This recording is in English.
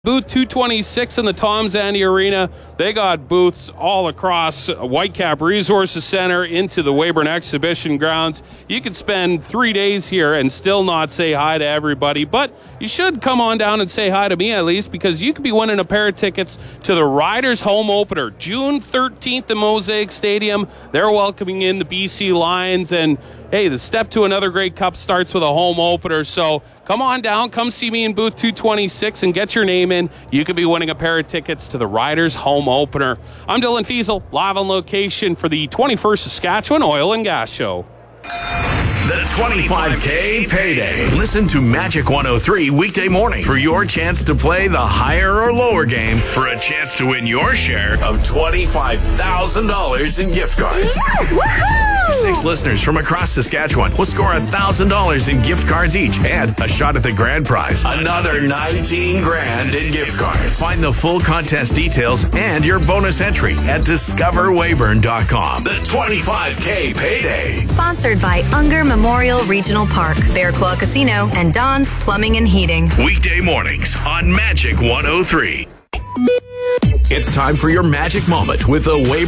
Booth 226 in the Tom Zandi Arena. They got booths all across Whitecap Resources Center into the Weyburn Exhibition Grounds. You could spend 3 days here and still not say hi to everybody, but you should come on down and say hi to me at least, because you could be winning a pair of tickets to the Riders home opener, June 13th at Mosaic Stadium. They're welcoming in the BC Lions, and hey, the step to another Grey Cup starts with a home opener. So come on down, come see me in booth 226 and get your name in. You could be winning a pair of tickets to the Riders home opener. I'm Dylan Fiesel, live on location for the 21st Saskatchewan Oil and Gas Show. The 25K Payday. Listen to Magic 103 weekday morning for your chance to play the higher or lower game for a chance to win your share of $25,000 in gift cards. Woohoo! 6 listeners from across Saskatchewan will score $1,000 in gift cards each and a shot at the grand prize, another $19,000 in gift cards. Find the full contest details and your bonus entry at discoverweyburn.com. The 25K Payday. Sponsored by Unger Memorial Regional Park, Bear Claw Casino, and Don's Plumbing and Heating. Weekday mornings on Magic 103. It's time for your magic moment with the Weyburn